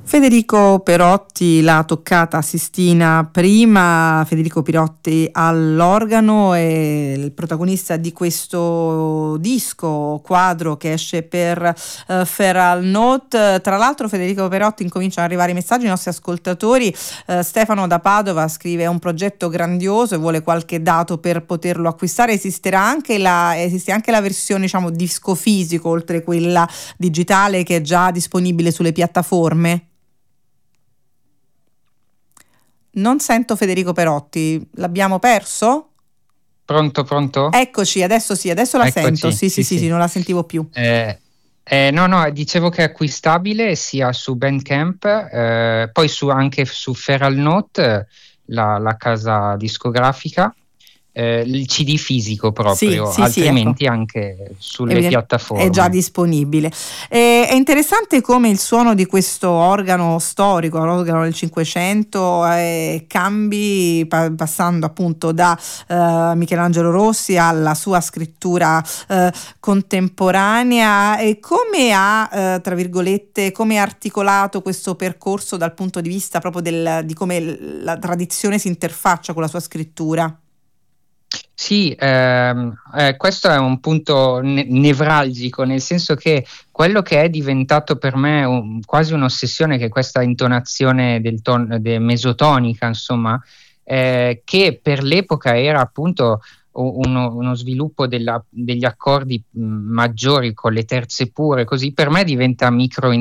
Federico Perotti, la toccata Sistina prima. Federico Perotti all'organo è il protagonista di questo disco quadro che esce per Feral Note. Tra l'altro Federico Perotti, incominciano ad arrivare i messaggi ai nostri ascoltatori. Stefano da Padova scrive: è un progetto grandioso e vuole qualche dato per poterlo acquistare. Esiste anche la versione, diciamo, disco fisico, oltre quella digitale che è già disponibile sulle piattaforme? Non sento Federico Perotti, l'abbiamo perso? Pronto? Eccoci, adesso la Eccoci, sento, sì, non la sentivo più. No, dicevo che è acquistabile sia su Bandcamp, poi anche su Feral Note, la casa discografica, il CD fisico proprio, Sì, altrimenti ecco. anche sulle piattaforme. È già disponibile. È interessante come il suono di questo organo storico, l'organo del Cinquecento, cambi passando appunto da Michelangelo Rossi alla sua scrittura contemporanea. E come ha, tra virgolette, come ha articolato questo percorso dal punto di vista proprio di come la tradizione si interfaccia con la sua scrittura? Sì, questo è un punto nevralgico, nel senso che quello che è diventato per me quasi un'ossessione, che è questa intonazione mesotonica, insomma, che per l'epoca era appunto uno sviluppo degli accordi maggiori con le terze pure, così per me diventano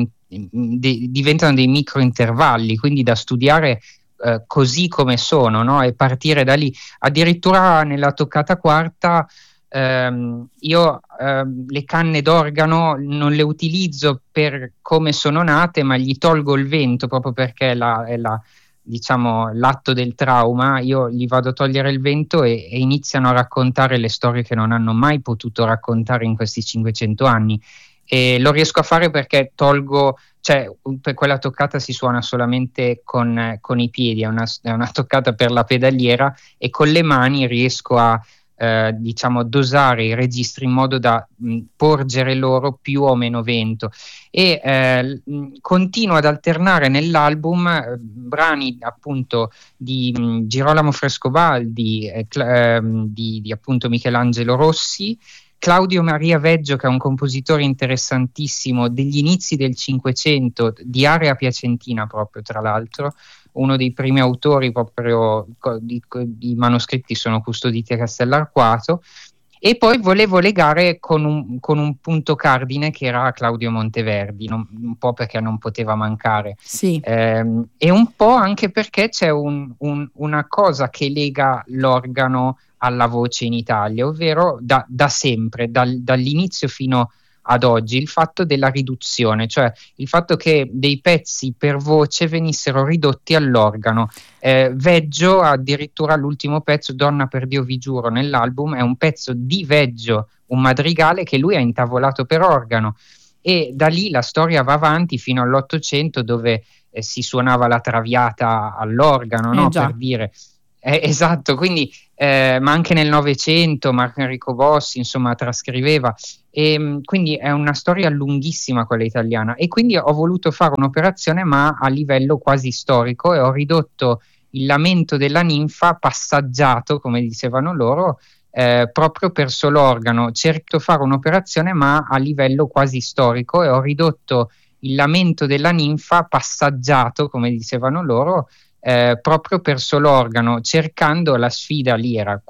dei micro intervalli, quindi da studiare così come sono, no? E partire da lì. Addirittura nella toccata quarta io le canne d'organo non le utilizzo per come sono nate, ma gli tolgo il vento, proprio perché diciamo, l'atto del trauma. Io gli vado a togliere il vento e iniziano a raccontare le storie che non hanno mai potuto raccontare in questi 500 anni. E lo riesco a fare perché cioè per quella toccata si suona solamente con i piedi, è una toccata per la pedaliera, e con le mani riesco a diciamo dosare i registri in modo da porgere loro più o meno vento, e continuo ad alternare nell'album brani appunto di Girolamo Frescobaldi, di appunto Michelangelo Rossi, Claudio Maria Veggio, che è un compositore interessantissimo degli inizi del Cinquecento, di area piacentina proprio, tra l'altro, uno dei primi autori proprio di manoscritti sono custoditi a Castellarquato, e poi volevo legare con un punto cardine che era Claudio Monteverdi, un po' perché non poteva mancare, sì. E un po' anche perché c'è una cosa che lega l'organo alla voce in Italia, ovvero da sempre, dall'inizio fino ad oggi, il fatto della riduzione, cioè il fatto che dei pezzi per voce venissero ridotti all'organo. Veggio, addirittura l'ultimo pezzo, Donna per Dio vi giuro, nell'album, è un pezzo di Veggio, un madrigale che lui ha intavolato per organo, e da lì la storia va avanti fino all'Ottocento, dove si suonava la traviata all'organo, no? Per dire. Esatto, quindi ma anche nel Novecento Marco Enrico Bossi, insomma, trascriveva, e quindi è una storia lunghissima quella italiana, e quindi ho voluto fare un'operazione ma a livello quasi storico, e ho ridotto il lamento della ninfa passaggiato, come dicevano loro, proprio per solo organo. Cerco di fare un'operazione ma a livello quasi storico, e ho ridotto il lamento della ninfa passaggiato, come dicevano loro, proprio per solo organo, cercando la sfida lì, era